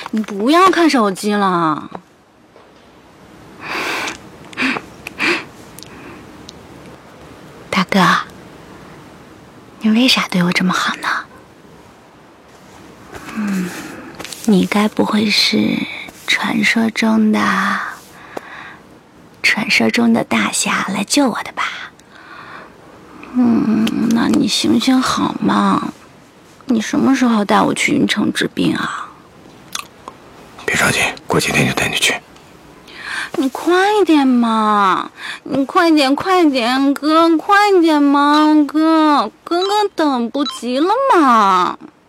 你不要看手机了。大哥，你为啥对我这么好呢？你该不会是传说中的大侠来救我的吧？那你行行好嘛，你什么时候带我去云城治病啊？ 别着急，过几天就带你去。 你快点嘛！你快点，哥，快点嘛，哥，哥等不及了嘛！